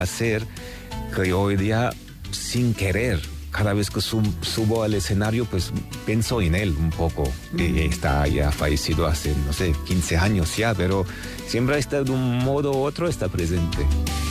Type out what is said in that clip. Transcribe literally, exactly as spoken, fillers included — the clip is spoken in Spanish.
hacer que hoy día, sin querer, cada vez que sub, subo al escenario, pues pienso en él un poco. Mm. Y está ya fallecido hace, no sé, quince años ya, pero siempre está de un modo u otro, está presente.